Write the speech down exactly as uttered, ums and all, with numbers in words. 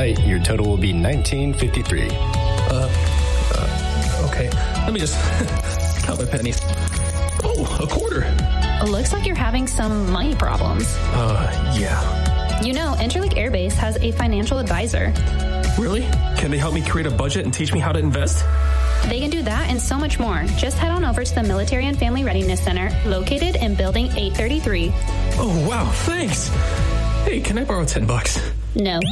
right, your total will be nineteen fifty-three. Uh, uh, okay. Let me just count my pennies. Oh, a quarter. Looks like you're having some money problems. Uh, yeah. You know, Interlake Air Base has a financial advisor. Really? Can they help me create a budget and teach me how to invest? They can do that and so much more. Just head on over to the Military and Family Readiness Center, located in Building eight thirty-three. Oh, wow, thanks. Hey, can I borrow ten bucks? No.